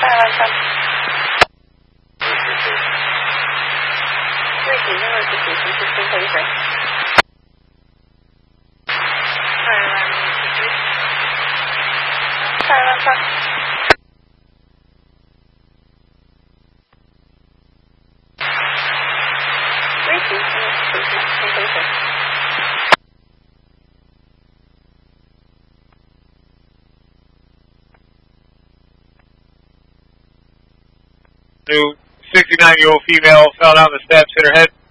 New 69-year-old female fell down the steps, hit her head.